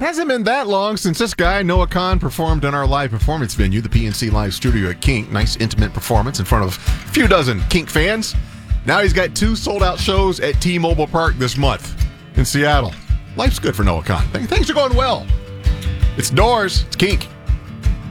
It hasn't been that long since this guy, Noah Kahan, performed in our live performance venue, the PNC Live Studio at Kink. Nice, intimate performance in front of a few dozen Kink fans. Now he's got 2 sold-out shows at T-Mobile Park this month in Seattle. Life's good for Noah Kahan. Things are going well. It's Doors. It's Kink.